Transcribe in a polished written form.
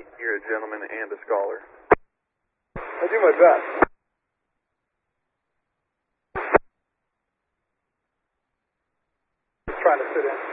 You're a gentleman and a scholar. I do my best. Just trying to fit in.